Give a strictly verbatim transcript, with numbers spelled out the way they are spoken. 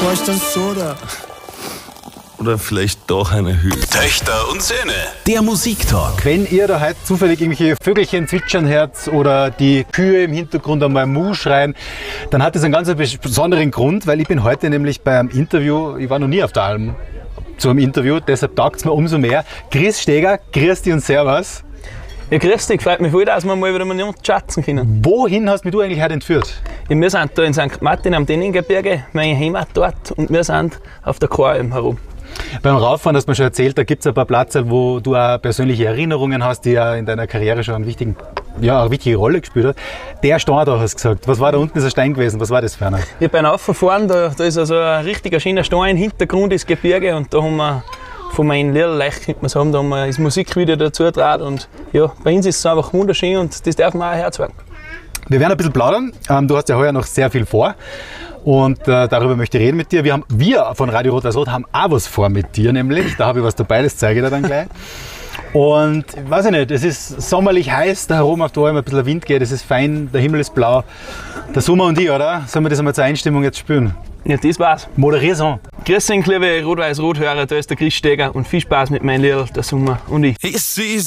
gostam soda. Oder vielleicht doch eine Hütte. Töchter und Söhne, der Musiktalk. Wenn ihr da heute zufällig irgendwelche Vögelchen zwitschern hört oder die Kühe im Hintergrund einmal Mu schreien, dann hat das einen ganz besonderen Grund, weil ich bin heute nämlich bei einem Interview, ich war noch nie auf der Alm zu einem Interview, deshalb taugt es mir umso mehr. Chris Steger, grüß dich und servus. Ja, grüß dich, freut mich voll, dass wir mal wieder miteinander chatten können. Wohin hast mich du eigentlich heute entführt? Ja, wir sind hier in Sankt Martin am Denningerberge, meine Heimat dort, und wir sind auf der Choralm herum. Beim Rauffahren hast du mir schon erzählt, da gibt es ein paar Plätze, wo du auch persönliche Erinnerungen hast, die ja in deiner Karriere schon einen wichtigen, ja, eine wichtige Rolle gespielt hat. Der Stein da, hast du gesagt. Was war da unten, dieser Stein gewesen? Was war das für einer? Ich bin aufgefahren, da, da ist also ein richtiger schöner Stein, im Hintergrund ist Gebirge, und da haben wir von meinen Liederleicht, könnte man sagen, da haben wir das Musikvideo dazu getragen, und ja, bei uns ist es einfach wunderschön und das darf man auch herzeigen. Wir werden ein bisschen plaudern. Ähm, du hast ja heuer noch sehr viel vor. Und äh, darüber möchte ich reden mit dir. Wir, haben, wir von Radio Rot-Weiß-Rot haben auch was vor mit dir, nämlich. Da habe ich was dabei, das zeige ich dir dann gleich. Und weiß ich nicht, es ist sommerlich heiß, da herum auf der Alm ein bisschen Wind geht, es ist fein, der Himmel ist blau. Der Sommer und ich, oder? Sollen wir das einmal zur Einstimmung jetzt spüren? Ja, das war's. Moderier's an. Grüß euch, liebe Rot-Weiß-Rot-Hörer, da ist der Chris Steger und viel Spaß mit meinem Lied, der Sommer und ich.